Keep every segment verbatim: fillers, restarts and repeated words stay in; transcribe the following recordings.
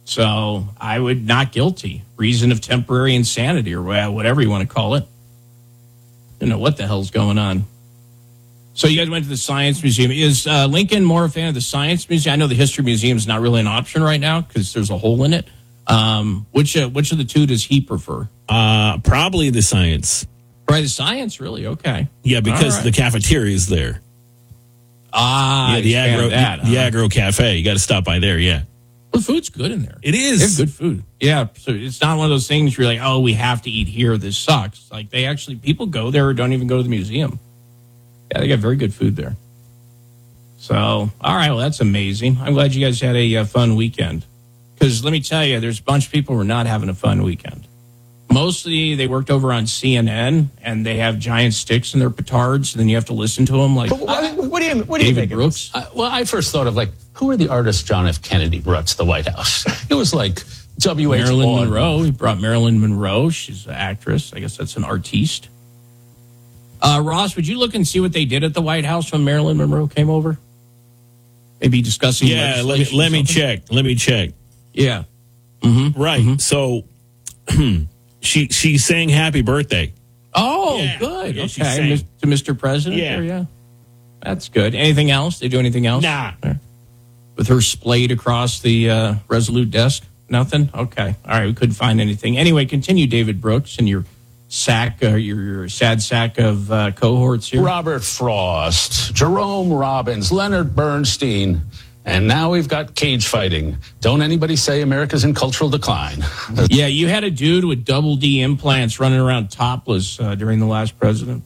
So I would not guilty. Reason of temporary insanity or whatever you want to call it. I don't know what the hell's going on. So you guys went to the Science Museum. Is uh, Lincoln more a fan of the Science Museum? I know the History Museum is not really an option right now because there's a hole in it. Um, which uh, which of the two does he prefer? Uh, probably the Science. Right, the Science, really? Okay. Yeah, because right. the cafeteria is there. Ah, yeah, the agro, that, the huh? agro cafe. You got to stop by there. Yeah, well, the food's good in there. It is. They have good food. Yeah, so it's not one of those things where you're like, oh, we have to eat here. This sucks. Like they actually, people go there or don't even go to the museum. Yeah, they got very good food there. So, all right, well, that's amazing. I'm glad you guys had a uh, fun weekend. Because let me tell you, there's a bunch of people who are not having a fun weekend. Mostly they worked over on C N N, and they have giant sticks in their petards, and then you have to listen to them like what, what do you what do you David think Brooks. Uh, well, I first thought of, like, who are the artists John F. Kennedy brought to the White House? It was like W H Marilyn Auden. Monroe. He brought Marilyn Monroe. She's an actress. I guess that's an artiste. Uh, Ross, would you look and see what they did at the White House when Marilyn Monroe came over? Maybe discussing Yeah, let me, let me check. Let me check. Yeah. Mm-hmm. Right. Mm-hmm. So she she sang happy birthday. Oh, yeah. good. Yeah, she okay. sang. Mis- to Mister President? Yeah. There, yeah. That's good. Anything else? They do anything else? Nah. With her splayed across the uh, Resolute desk? Nothing? Okay. All right. We couldn't find anything. Anyway, continue, David Brooks, and your sack, uh, your, your sad sack of uh, cohorts here. Robert Frost, Jerome Robbins, Leonard Bernstein, and now we've got cage fighting. Don't anybody say America's in cultural decline. Yeah, you had a dude with double D implants running around topless uh, during the last president.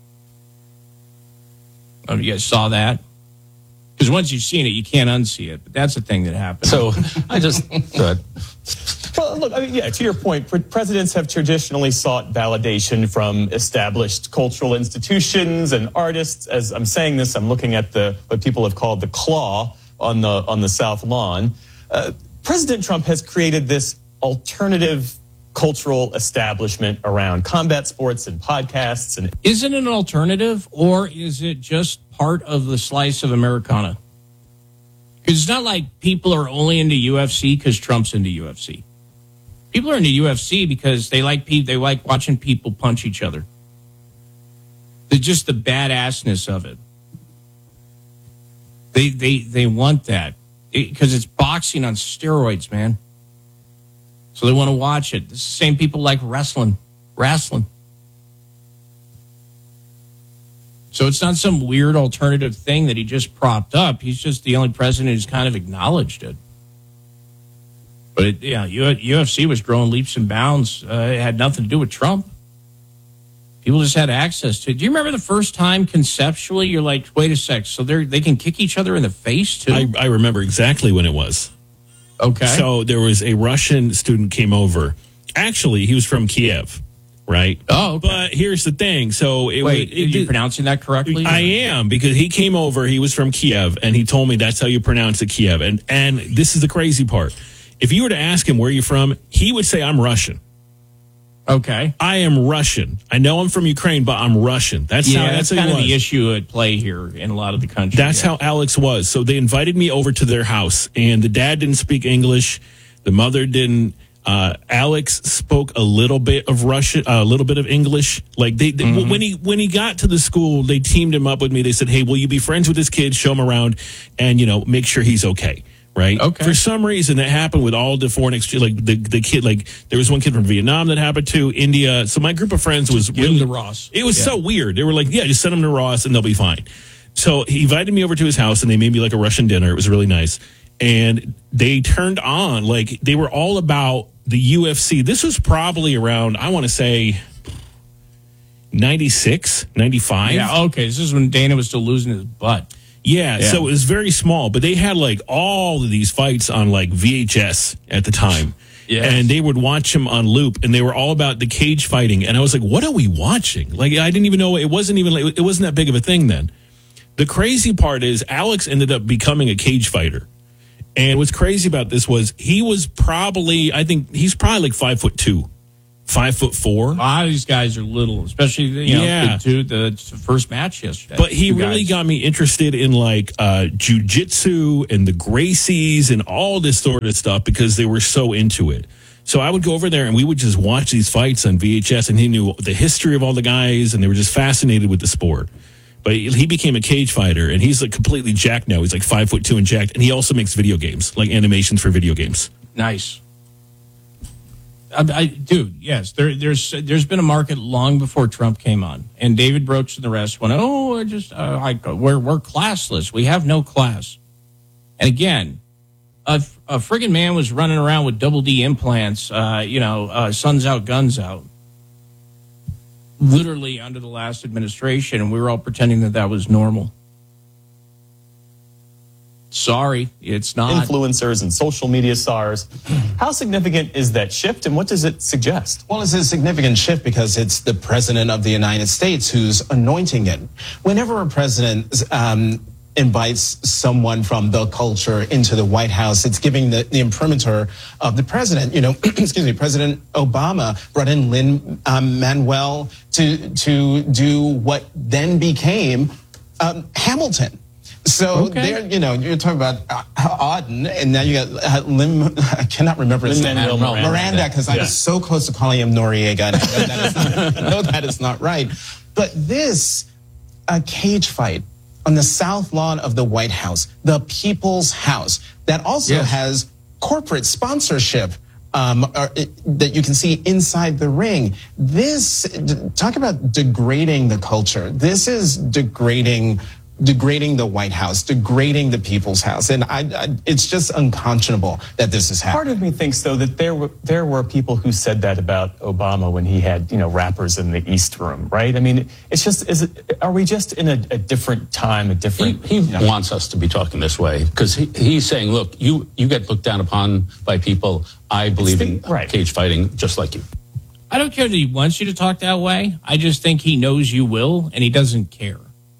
Oh, you guys saw that? Because once you've seen it, you can't unsee it. But that's the thing that happened. So I just thought. Well, look, I mean, yeah, to your point, pre- presidents have traditionally sought validation from established cultural institutions and artists. As I'm saying this, I'm looking at the what people have called the claw on the on the South Lawn. Uh, President Trump has created this alternative cultural establishment around combat sports and podcasts. And is it an alternative, or is it just part of the slice of Americana? Because it's not like people are only into U F C because Trump's into U F C. People are into U F C because they like pe- they like watching people punch each other. It's just the badassness of it. They they they want that because it, it's boxing on steroids, man. So they want to watch it. It's the same people like wrestling, wrestling. So it's not some weird alternative thing that he just propped up. He's just the only president who's kind of acknowledged it. But it, yeah, U F C was growing leaps and bounds. Uh, it had nothing to do with Trump. People just had access to it. Do you remember the first time conceptually you're like, wait a sec, so they they can kick each other in the face too? I, I remember exactly when it was. Okay. So there was a Russian student came over. Actually, he was from Kiev, right? Oh, okay. But here's the thing. So it Wait, it, are you it, pronouncing that correctly? I am, because he came over. He was from Kiev, and he told me that's how you pronounce it, Kiev. And and this is the crazy part. If you were to ask him where you're from, he would say, I'm Russian. Okay. I am Russian. I know I'm from Ukraine, but I'm Russian. That's yeah, how that's, that's kind how of he the was. issue at play here in a lot of the country. That's yeah. how Alex was. So they invited me over to their house, and the dad didn't speak English. The mother didn't. Uh, Alex spoke a little bit of Russian, a uh, little bit of English. Like they, they mm-hmm. when he when he got to the school, they teamed him up with me. They said, "Hey, will you be friends with this kid? Show him around, and you know, make sure he's okay." Right. Okay. For some reason, that happened with all the foreign exchange. Like the, the kid, like there was one kid from Vietnam that happened to India. So my group of friends was Give really him to Ross. It was yeah. so weird. They were like, "Yeah, just send him to Ross, and they'll be fine." So he invited me over to his house, and they made me like a Russian dinner. It was really nice, and they turned on like they were all about the U F C. This was probably around, I want to say, ninety-six, ninety-five. Yeah. Okay. This is when Dana was still losing his butt. Yeah, Yeah. so it was very small, but they had like all of these fights on like V H S at the time. Yes. And they would watch them on loop, and they were all about the cage fighting. And I was like, what are we watching? Like, I didn't even know. It wasn't even like, it wasn't that big of a thing then. The crazy part is Alex ended up becoming a cage fighter. And what's crazy about this was he was probably, I think he's probably like five foot two. five foot four. A lot of these guys are little, especially you know Yeah. the, two, the first match yesterday. But he Two really guys. got me interested in like uh, jujitsu and the Gracies and all this sort of stuff because they were so into it. So I would go over there and we would just watch these fights on V H S, and he knew the history of all the guys, and they were just fascinated with the sport. But he became a cage fighter, and he's like completely jacked now. He's like five foot two and jacked, and he also makes video games, like animations for video games. Nice. I, I, dude, yes, there, there's there's been a market long before Trump came on, and David Broach and the rest went, oh, I just uh, I, we're we're classless. We have no class. And again, a, a friggin' man was running around with double D implants, uh, you know, uh, suns out, guns out, literally under the last administration, and we were all pretending that that was normal. Sorry, it's not. Influencers and social media stars. How significant is that shift, and what does it suggest? Well, it's a significant shift because it's the president of the United States who's anointing it. Whenever a president um, invites someone from the culture into the White House, it's giving the, the imprimatur of the president. You know, excuse me, President Obama brought in Lin um, Manuel to to do what then became um, Hamilton. So Okay. there, you know, you're talking about uh, Auden, and now you got uh, Lim. I cannot remember his name. Lin-Manuel Miranda. Miranda, because I Yeah. was so close to calling him Noriega. And I know that is not, I know that is not right. But this, a cage fight on the South Lawn of the White House, the People's House, that also Yes. has corporate sponsorship. Um, or, it, that you can see inside the ring. This, d- talk about degrading the culture. This is degrading degrading the White House, degrading the People's House. And I, I, it's just unconscionable that this is happening. Part of me thinks, though, that there were there were people who said that about Obama when he had, you know, rappers in the East Room, right? I mean, it's just, is it, are we just in a, a different time, a He, different... he wants us to be talking this way because he, he's saying, look, you, you get looked down upon by people. I believe in the- right. cage fighting just like you. I don't care that he wants you to talk that way. I just think he knows you will, and he doesn't care.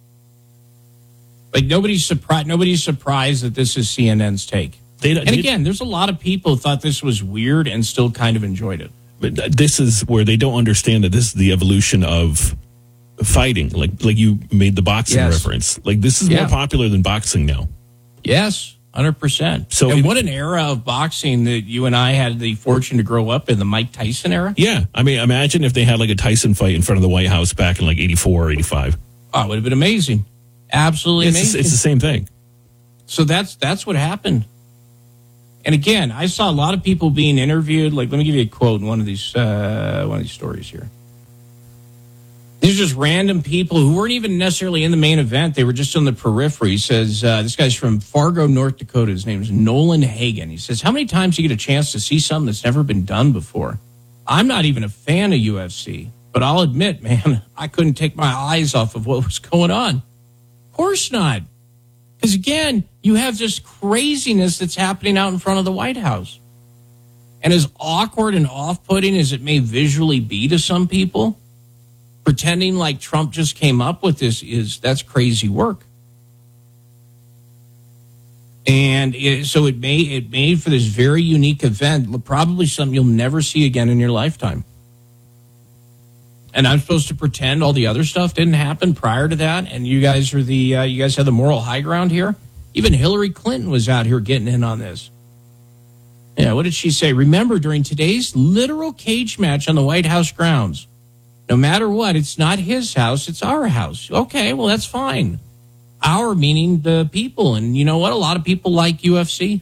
Like nobody's surprised. Nobody's surprised that this is C N N's take. They, And they- again, there's a lot of people who thought this was weird and still kind of enjoyed it. But this is where they don't understand that this is the evolution of fighting. Like like you made the boxing Yes. reference. Like this is Yeah. more popular than boxing now. Yes, one hundred percent. So and it- what an era of boxing that you and I had the fortune to grow up in, the Mike Tyson era. Yeah, I mean, imagine if they had like a Tyson fight in front of the White House back in like eighty-four or eighty-five. Oh, it would have been amazing. Absolutely It's, amazing. it's the same thing. So that's that's what happened. And again, I saw a lot of people being interviewed. Like, let me give you a quote in one of these uh, one of these stories here. These are just random people who weren't even necessarily in the main event. They were just on the periphery. He says, uh, this guy's from Fargo, North Dakota. His name is Nolan Hagen. He says, how many times do you get a chance to see something that's never been done before? I'm not even a fan of U F C, but I'll admit, man, I couldn't take my eyes off of what was going on. Of course not. Because again, you have this craziness that's happening out in front of the White House. And as awkward and off-putting as it may visually be to some people, pretending like Trump just came up with this is, that's crazy work. And it, so it made, it made for this very unique event, probably something you'll never see again in your lifetime. And I'm supposed to pretend all the other stuff didn't happen prior to that, and you guys are the uh, you guys have the moral high ground here. Even Hillary Clinton was out here getting in on this. Yeah, what did she say? Remember, during today's literal cage match on the White House grounds, no matter what, it's not his house, it's our house. Okay, well, that's fine. Our meaning the people, and you know what? A lot of people like U F C.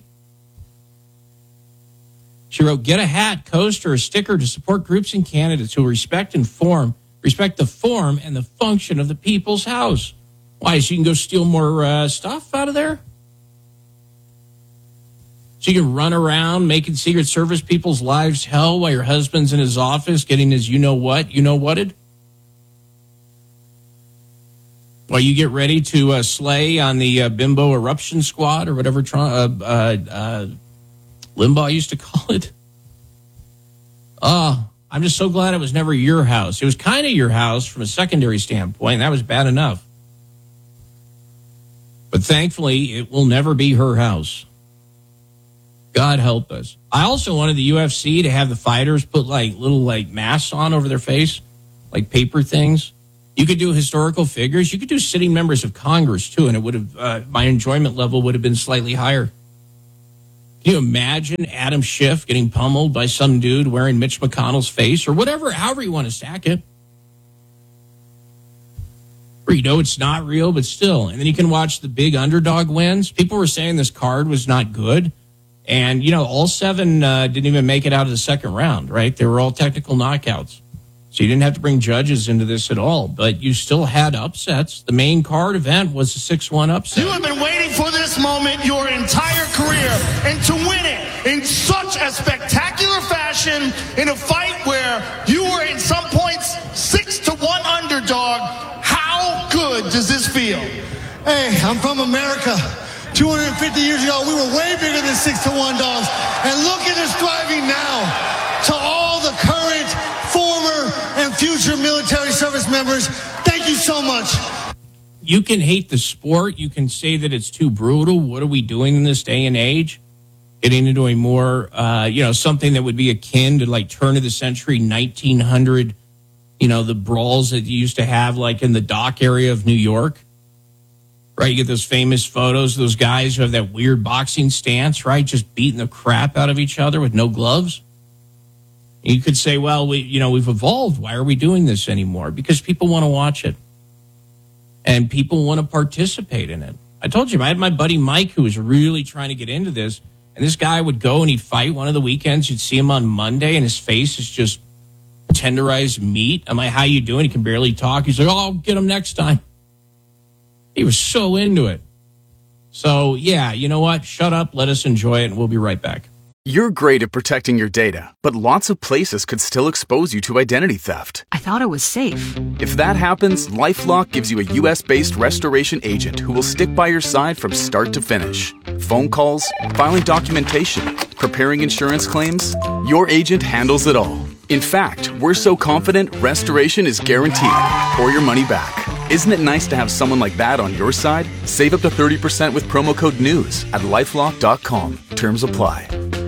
She wrote, get a hat, coaster, or sticker to support groups and candidates who respect and form, respect the form and the function of the People's House. Why, so you can go steal more uh, stuff out of there? So you can run around making Secret Service people's lives hell while your husband's in his office getting his you-know-what, you-know-whatted? While you get ready to uh, slay on the uh, Bimbo Eruption Squad or whatever Trump, uh, uh, uh, Limbaugh used to call it. Oh, I'm just so glad it was never your house. It was kind of your house from a secondary standpoint, and that was bad enough. But thankfully, it will never be her house. God help us. I also wanted the U F C to have the fighters put like little like masks on over their face, like paper things. You could do historical figures. You could do sitting members of Congress too, and it would have uh, my enjoyment level would have been slightly higher. Can you imagine Adam Schiff getting pummeled by some dude wearing Mitch McConnell's face or whatever, however you want to stack it? Or you know it's not real, but still. And then you can watch the big underdog wins. People were saying this card was not good. And, you know, all seven uh, didn't even make it out of the second round, right? They were all technical knockouts. So you didn't have to bring judges into this at all. But you still had upsets. The main card event was a six one upset. You have been waiting for this moment your entire career. And to win it in such a spectacular fashion in a fight where you were in some points six to one underdog. How good does this feel? Hey, I'm from America. two hundred fifty years ago, we were way bigger than six to one dogs. And look at us driving now. To all the current, former, and future military service members, thank you so much. You can hate the sport. You can say that it's too brutal. What are we doing in this day and age? Getting into a more, uh, you know, something that would be akin to like turn of the century, nineteen hundred, you know, the brawls that you used to have like in the dock area of New York. Right, you get those famous photos of those guys who have that weird boxing stance, right? Just beating the crap out of each other with no gloves. You could say, well, we, you know, we've evolved. Why are we doing this anymore? Because people want to watch it. And people want to participate in it. I told you, I had my buddy Mike who was really trying to get into this. And this guy would go and he'd fight one of the weekends. You'd see him on Monday and his face is just tenderized meat. I'm like, how you doing? He can barely talk. He's like, oh, I'll get him next time. He was so into it. So, yeah, you know what? Shut up. Let us enjoy it, and we'll be right back. You're great at protecting your data, but lots of places could still expose you to identity theft. I thought it was safe. If that happens, LifeLock gives you a U S-based restoration agent who will stick by your side from start to finish. Phone calls, filing documentation, preparing insurance claims, your agent handles it all. In fact, we're so confident restoration is guaranteed or your money back. Isn't it nice to have someone like that on your side? Save up to thirty percent with promo code NEWS at lifelock dot com. Terms apply.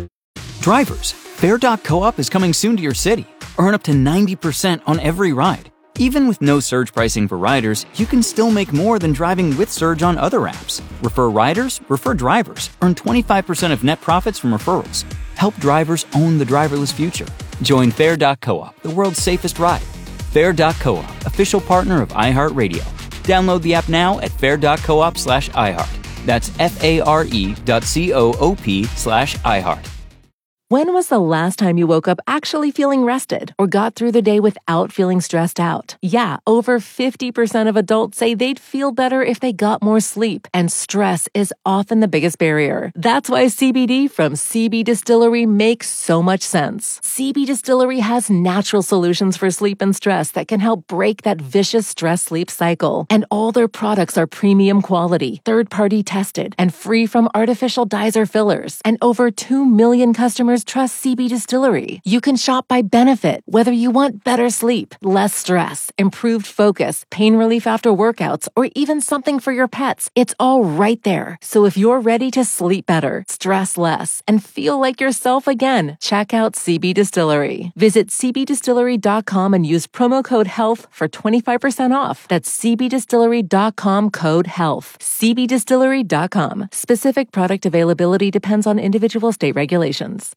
Drivers, Fair dot coop is coming soon to your city. Earn up to ninety percent on every ride. Even with no surge pricing for riders, you can still make more than driving with Surge on other apps. Refer riders, refer drivers. Earn twenty-five percent of net profits from referrals. Help drivers own the driverless future. Join Fair dot coop, the world's safest ride. Fair dot coop, official partner of iHeartRadio. Download the app now at fair dot coop slash iHeart. That's F-A-R-E dot C-O-O-P slash iHeart. When was the last time you woke up actually feeling rested or got through the day without feeling stressed out? Yeah, over fifty percent of adults say they'd feel better if they got more sleep, and stress is often the biggest barrier. That's why C B D from C B Distillery makes so much sense. C B Distillery has natural solutions for sleep and stress that can help break that vicious stress-sleep cycle. And all their products are premium quality, third-party tested, and free from artificial dyes or fillers. And over two million customers trust C B Distillery. You can shop by benefit, whether you want better sleep, less stress, improved focus, pain relief after workouts, or even something for your pets. It's all right there. So if you're ready to sleep better, stress less, and feel like yourself again, check out C B Distillery. Visit c b distillery dot com and use promo code HEALTH for twenty-five percent off. That's c b distillery dot com code HEALTH. c b distillery dot com. Specific product availability depends on individual state regulations.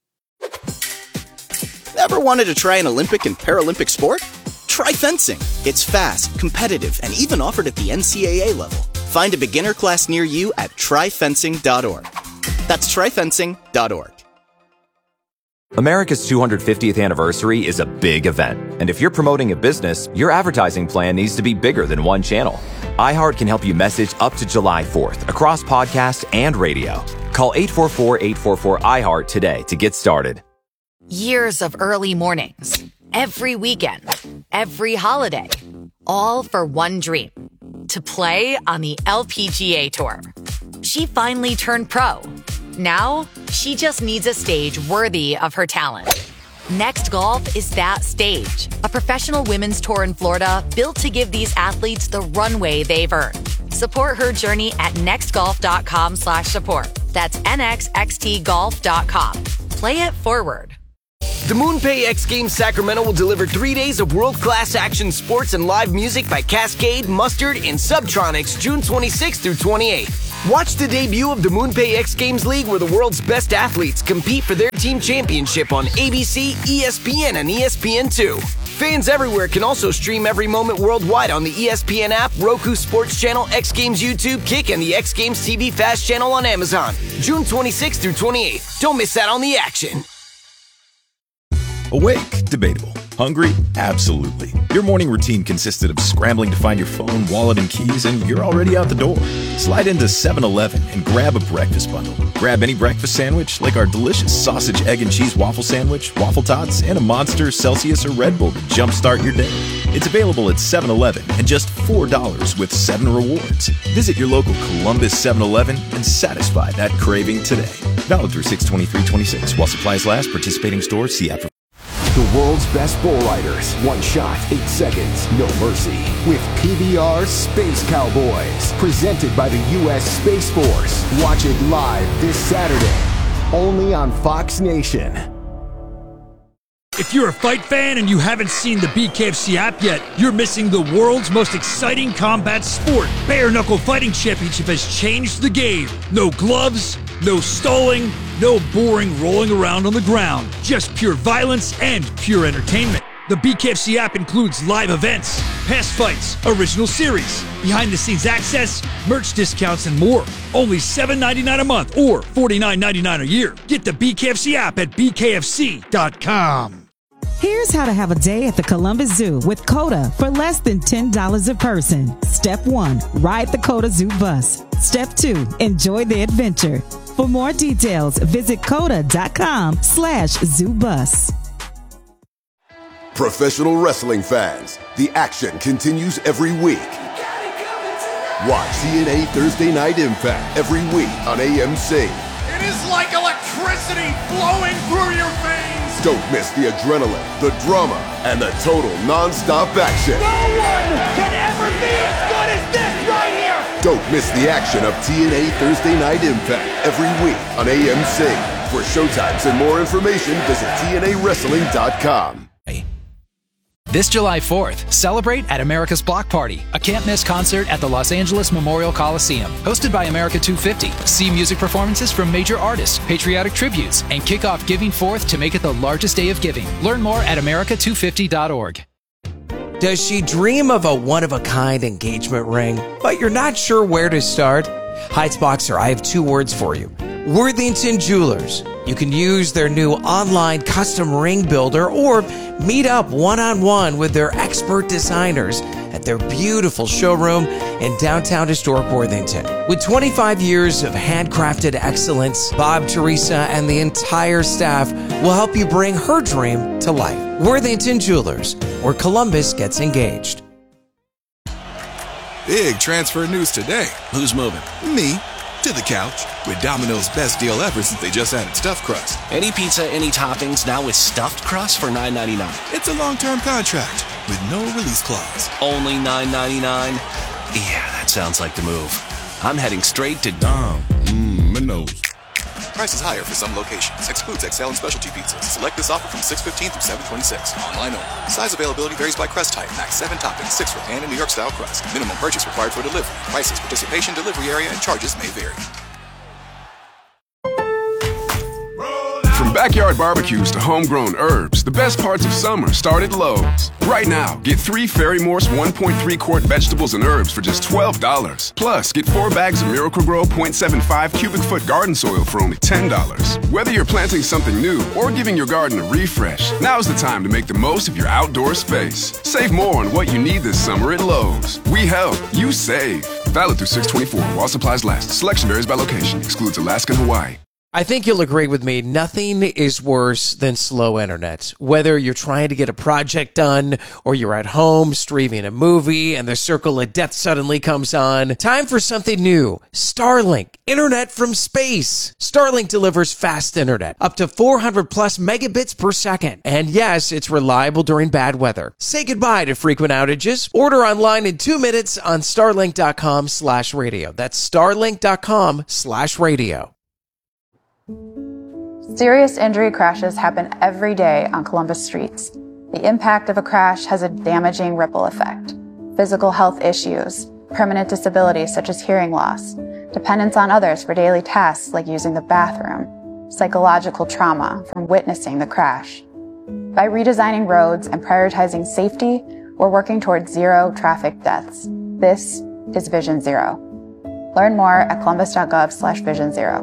Ever wanted to try an Olympic and Paralympic sport? Try fencing. It's fast, competitive, and even offered at the N C double A level. Find a beginner class near you at try fencing dot org. That's try fencing dot org. America's two hundred fiftieth anniversary is a big event. And if you're promoting a business, your advertising plan needs to be bigger than one channel. iHeart can help you message up to July fourth across podcast and radio. Call eight four four, eight four four, I heart today to get started. Years of early mornings, every weekend, every holiday, all for one dream, to play on the L P G A Tour. She finally turned pro. Now, she just needs a stage worthy of her talent. Next Golf is that stage, a professional women's tour in Florida built to give these athletes the runway they've earned. Support her journey at next golf dot com slash support. That's N X X T golf dot com. Play it forward. The MoonPay X Games Sacramento will deliver three days of world-class action sports and live music by Cascade, Mustard, and Subtronics June twenty-sixth through twenty-eighth. Watch the debut of the MoonPay X Games League, where the world's best athletes compete for their team championship on A B C, E S P N, and E S P N two. Fans everywhere can also stream every moment worldwide on the E S P N app, Roku Sports Channel, X Games YouTube, Kick, and the X Games T V Fast Channel on Amazon. June twenty-sixth through twenty-eighth. Don't miss out on the action. Awake? Debatable. Hungry? Absolutely. Your morning routine consisted of scrambling to find your phone, wallet, and keys, and you're already out the door. Slide into seven eleven and grab a breakfast bundle. Grab any breakfast sandwich, like our delicious sausage, egg, and cheese waffle sandwich, waffle tots, and a Monster, Celsius, or Red Bull to jumpstart your day. It's available at seven eleven and just four dollars with seven rewards. Visit your local Columbus seven eleven and satisfy that craving today. Valid through six twenty-three twenty-six. While supplies last, participating stores, see app for The world's best bull riders. One shot, eight seconds, no mercy. With P B R Space Cowboys. Presented by the U S Space Force. Watch it live this Saturday. Only on Fox Nation. If you're a fight fan and you haven't seen the B K F C app yet, you're missing the world's most exciting combat sport. Bare Knuckle Fighting Championship has changed the game. No gloves, no stalling, no boring rolling around on the ground. Just pure violence and pure entertainment. The B K F C app includes live events, past fights, original series, behind-the-scenes access, merch discounts, and more. Only seven ninety-nine a month or forty-nine ninety-nine a year. Get the B K F C app at B K F C dot com. Here's how to have a day at the Columbus Zoo with COTA for less than ten dollars a person. Step one, ride the COTA Zoo bus. Step two, enjoy the adventure. For more details, visit COTA.com slash zoo bus. Professional wrestling fans, the action continues every week. Watch T N A Thursday Night Impact every week on A M C. It is like electricity flowing through your veins. Don't miss the adrenaline, the drama, and the total non-stop action. No one can ever be as good as this right here. Don't miss the action of T N A Thursday Night Impact every week on A M C. For showtimes and more information, visit T N A wrestling dot com. This July fourth, celebrate at America's Block Party, a can't-miss concert at the Los Angeles Memorial Coliseum. Hosted by America two fifty. See music performances from major artists, patriotic tributes, and kick off Giving Fourth to make it the largest day of giving. Learn more at America two fifty dot org. Does she dream of a one-of-a-kind engagement ring, but you're not sure where to start? Heights Boxer, I have two words for you. Worthington Jewelers. You can use their new online custom ring builder or meet up one-on-one with their expert designers at their beautiful showroom in downtown historic Worthington. With twenty-five years of handcrafted excellence, Bob, Teresa, and the entire staff will help you bring her dream to life. Worthington Jewelers, where Columbus gets engaged. Big transfer news today. Who's moving? Me. To the couch with Domino's best deal ever since they just added stuffed crust. Any pizza, any toppings, now with stuffed crust for nine ninety-nine. It's a long-term contract with no release clause. Only nine ninety-nine? Yeah, that sounds like the move. I'm heading straight to Dom. Mmm, Minos. Prices higher for some locations. Excludes X L and specialty pizzas. Select this offer from six fifteen through seven twenty-six. Online only. Size availability varies by crust type. Max seven toppings, six for pan and New York style crust. Minimum purchase required for delivery. Prices, participation, delivery area, and charges may vary. From backyard barbecues to homegrown herbs, the best parts of summer start at Lowe's. Right now, get three Fairy Morse one point three quart vegetables and herbs for just twelve dollars. Plus, get four bags of Miracle-Gro point seven five cubic foot garden soil for only ten dollars. Whether you're planting something new or giving your garden a refresh, now's the time to make the most of your outdoor space. Save more on what you need this summer at Lowe's. We help, you save. Valid through six twenty-four while supplies last. Selection varies by location. Excludes Alaska and Hawaii. I think you'll agree with me. Nothing is worse than slow internet. Whether you're trying to get a project done or you're at home streaming a movie and the circle of death suddenly comes on, time for something new. Starlink, internet from space. Starlink delivers fast internet, up to four hundred plus megabits per second. And yes, it's reliable during bad weather. Say goodbye to frequent outages. Order online in two minutes on starlink dot com slash radio. That's starlink dot com slash radio. Serious injury crashes happen every day on Columbus streets. The impact of a crash has a damaging ripple effect. Physical health issues, permanent disabilities such as hearing loss, dependence on others for daily tasks like using the bathroom, psychological trauma from witnessing the crash. By redesigning roads and prioritizing safety, we're working towards zero traffic deaths. This is Vision Zero. Learn more at columbus.gov slash vision zero.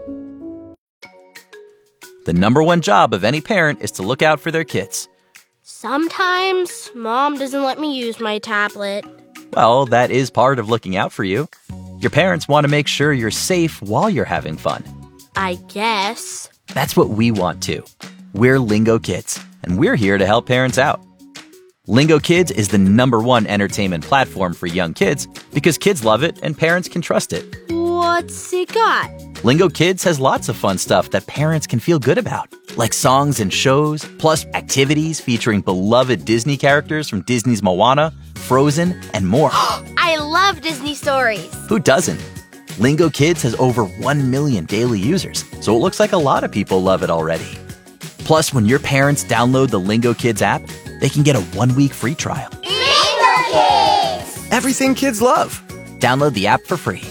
The number one job of any parent is to look out for their kids. Sometimes Mom doesn't let me use my tablet. Well, that is part of looking out for you. Your parents want to make sure you're safe while you're having fun. I guess. That's what we want too. We're Lingo Kids, and we're here to help parents out. Lingo Kids is the number one entertainment platform for young kids because kids love it and parents can trust it. What's it got? Lingo Kids has lots of fun stuff that parents can feel good about, like songs and shows, plus activities featuring beloved Disney characters from Disney's Moana, Frozen, and more. I love Disney stories. Who doesn't? Lingo Kids has over one million daily users, so it looks like a lot of people love it already. Plus, when your parents download the Lingo Kids app, they can get a one-week free trial. Lingo Kids! Everything kids love. Download the app for free.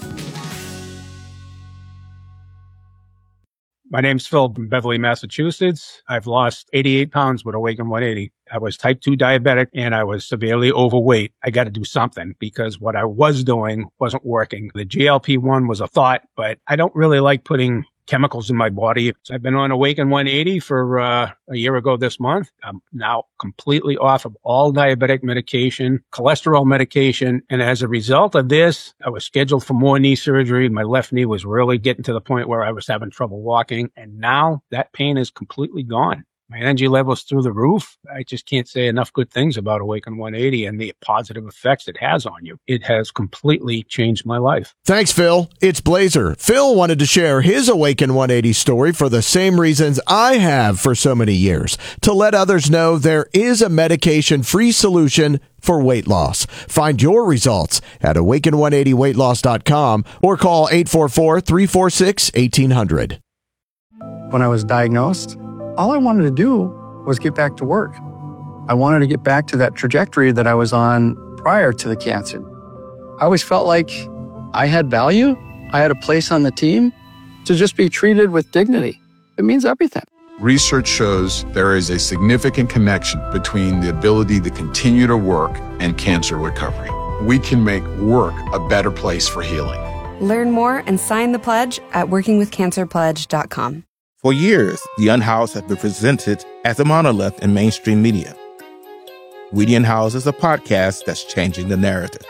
My name's Phil from Beverly, Massachusetts. I've lost eighty-eight pounds with Awaken one eighty. I was type two diabetic and I was severely overweight. I got to do something because what I was doing wasn't working. The G L P one was a thought, but I don't really like putting chemicals in my body. So I've been on Awaken one eighty for uh, a year ago this month. I'm now completely off of all diabetic medication, cholesterol medication. And as a result of this, I was scheduled for more knee surgery. My left knee was really getting to the point where I was having trouble walking. And now that pain is completely gone. My energy level's through the roof. I just can't say enough good things about Awaken one eighty and the positive effects it has on you. It has completely changed my life. Thanks, Phil. It's Blazer. Phil wanted to share his Awaken one eighty story for the same reasons I have for so many years, to let others know there is a medication-free solution for weight loss. Find your results at awaken one eighty weight loss dot com or call eight four four, three four six, one eight hundred. When I was diagnosed, all I wanted to do was get back to work. I wanted to get back to that trajectory that I was on prior to the cancer. I always felt like I had value. I had a place on the team. To just be treated with dignity, it means everything. Research shows there is a significant connection between the ability to continue to work and cancer recovery. We can make work a better place for healing. Learn more and sign the pledge at working with cancer pledge dot com. For years, The Unhoused has been presented as a monolith in mainstream media. We the Unhoused is a podcast that's changing the narrative.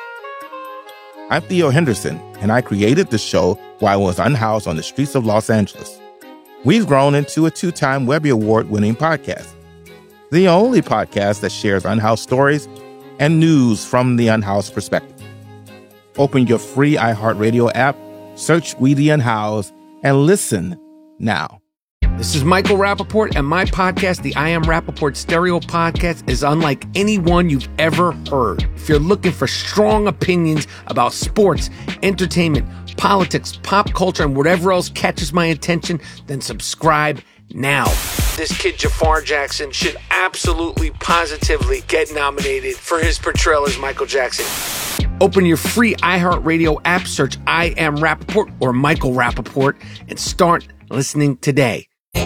I'm Theo Henderson, and I created the show while I was unhoused on the streets of Los Angeles. We've grown into a two-time Webby Award-winning podcast, the only podcast that shares unhoused stories and news from the unhoused perspective. Open your free iHeartRadio app, search We the Unhoused, and listen now. This is Michael Rappaport, and my podcast, the I Am Rappaport Stereo Podcast, is unlike any one you've ever heard. If you're looking for strong opinions about sports, entertainment, politics, pop culture, and whatever else catches my attention, then subscribe now. This kid, Jafar Jackson, should absolutely, positively get nominated for his portrayal as Michael Jackson. Open your free iHeartRadio app, search I Am Rappaport or Michael Rappaport, and start listening today.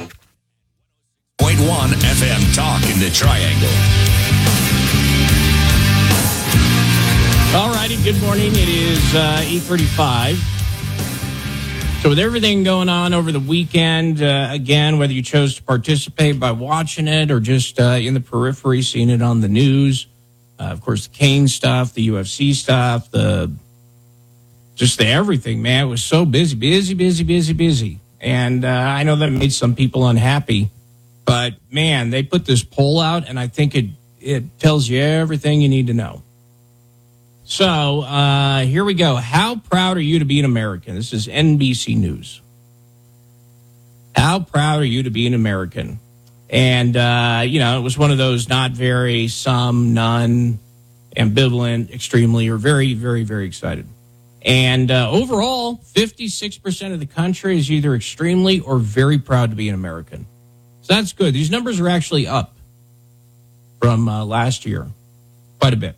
point one F M Talk in the Triangle. All righty, good morning. It is uh, eight thirty-five. So with everything going on over the weekend, uh, again, whether you chose to participate by watching it or just uh, in the periphery, seeing it on the news, uh, of course, the Kane stuff, the U F C stuff, the just the everything, man. It was so busy, busy, busy, busy, busy. And uh, I know that made some people unhappy. But, man, they put this poll out, and I think it, it tells you everything you need to know. So, uh, here we go. How proud are you to be an American? This is N B C News. How proud are you to be an American? And, uh, you know, it was one of those not very, some, none, ambivalent, extremely, or very, very, very excited. And uh, overall, fifty-six percent of the country is either extremely or very proud to be an American. So that's good. These numbers are actually up from uh, last year quite a bit.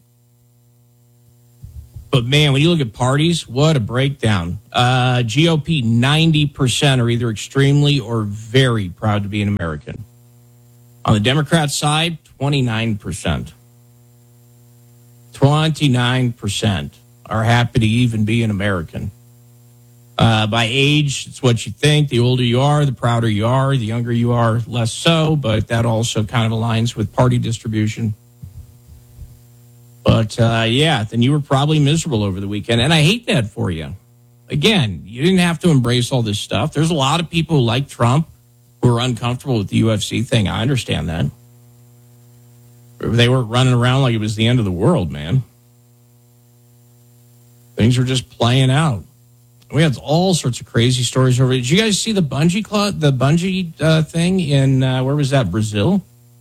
But, man, when you look at parties, what a breakdown. Uh, G O P, ninety percent are either extremely or very proud to be an American. On the Democrat side, twenty-nine percent. twenty-nine percent are happy to even be an American. Uh, by age, it's what you think. The older you are, the prouder you are. The younger you are, less so. But that also kind of aligns with party distribution. But, uh, yeah, then you were probably miserable over the weekend. And I hate that for you. Again, you didn't have to embrace all this stuff. There's a lot of people who like Trump who are uncomfortable with the U F C thing. I understand that. They were running around like it was the end of the world, man. Things were just playing out. We had all sorts of crazy stories over. Did you guys see the bungee club, the bungee uh, thing in, uh, where was that, Brazil?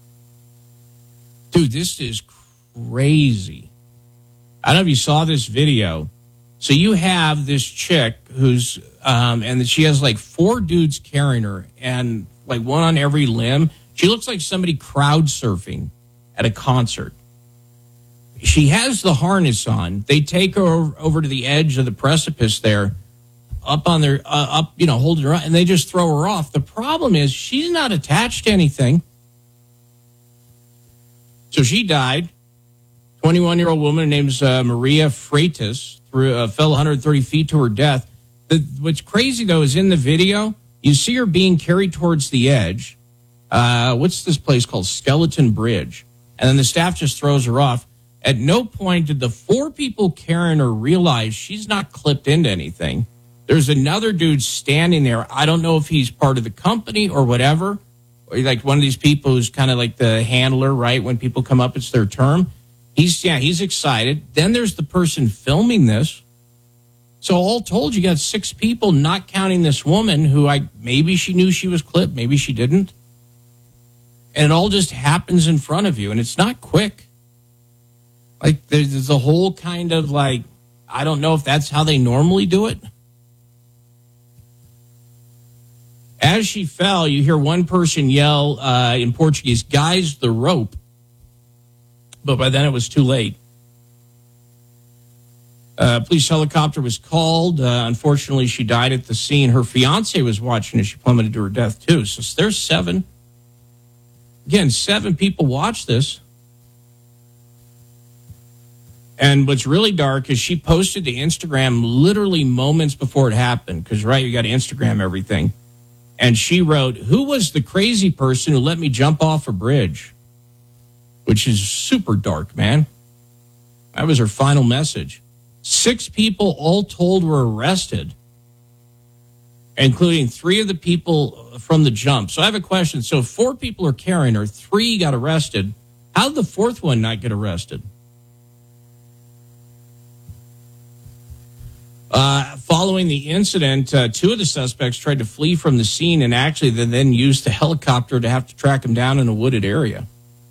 Dude, this is crazy. I don't know if you saw this video. So you have this chick who's, um, and she has like four dudes carrying her and like one on every limb. She looks like somebody crowd surfing at a concert. She has the harness on. They take her over to the edge of the precipice there, up on their, uh, up, you know, holding her up, and they just throw her off. The problem is she's not attached to anything. So she died. twenty-one-year-old woman named uh, Maria Freitas threw, uh, fell one hundred thirty feet to her death. The, what's crazy, though, is in the video, you see her being carried towards the edge. Uh, what's this place called? Skeleton Bridge. And then the staff just throws her off. At no point did the four people carrying her realize she's not clipped into anything. There's another dude standing there. I don't know if he's part of the company or whatever. Or like one of these people who's kind of like the handler, right? When people come up, it's their term. He's, yeah, he's excited. Then there's the person filming this. So all told, you got six people, not counting this woman who I maybe she knew she was clipped, maybe she didn't. And it all just happens in front of you, and it's not quick. Like, there's a whole kind of, like, I don't know if that's how they normally do it. As she fell, you hear one person yell uh, in Portuguese, "Guys, the rope." But by then it was too late. A police helicopter was called. Uh, unfortunately, she died at the scene. Her fiance was watching as she plummeted to her death, too. So there's seven. Again, seven people watched this. And what's really dark is she posted to Instagram literally moments before it happened. Because, right, you got to Instagram everything. And she wrote, "Who was the crazy person who let me jump off a bridge?" Which is super dark, man. That was her final message. Six people all told were arrested, including three of the people from the jump. So I have a question. So four people are carrying her. Three got arrested. How did the fourth one not get arrested? Uh, following the incident, uh, two of the suspects tried to flee from the scene and actually they then used the helicopter to have to track him down in a wooded area.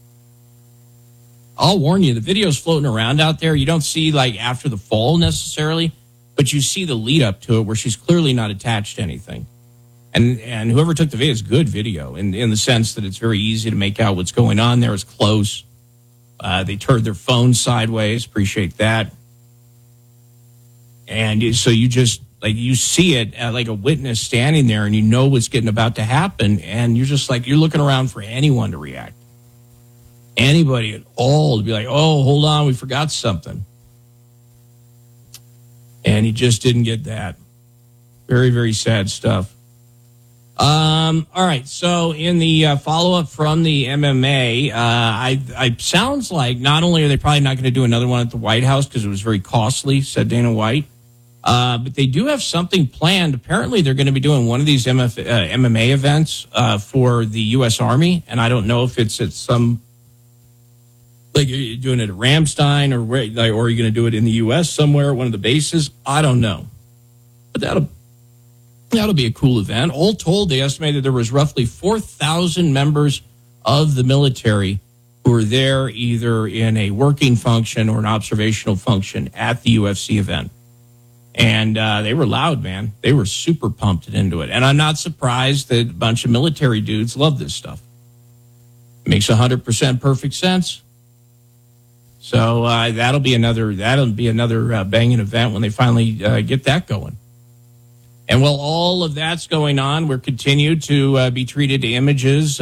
I'll warn you, the video's floating around out there. You don't see, like, after the fall necessarily, but you see the lead up to it where she's clearly not attached to anything. And and whoever took the video is good video in, in the sense that it's very easy to make out what's going on there. It's close. Uh, they turned their phone sideways. Appreciate that. And so you just, like, you see it uh, like a witness standing there and you know what's getting about to happen. And you're just like, you're looking around for anyone to react. Anybody at all to be like, "Oh, hold on, we forgot something." And he just didn't get that. Very, very sad stuff. Um, all right, so in the uh, follow-up from the M M A, uh, I, I sounds like not only are they probably not going to do another one at the White House because it was very costly, said Dana White, uh, but they do have something planned. Apparently, they're going to be doing one of these M F, uh, M M A events uh, for the U S Army, and I don't know if it's at some... Like, are you doing it at Ramstein or where, like, or are you going to do it in the U S somewhere at one of the bases? I don't know. But that'll, that'll be a cool event. All told, they estimated there was roughly four thousand members of the military who were there either in a working function or an observational function at the U F C event. And uh, they were loud, man. They were super pumped into it. And I'm not surprised that a bunch of military dudes love this stuff. Makes one hundred percent perfect sense. So uh, that'll be another that'll be another uh, banging event when they finally uh, get that going. And while all of that's going on, we're continued to uh, be treated to images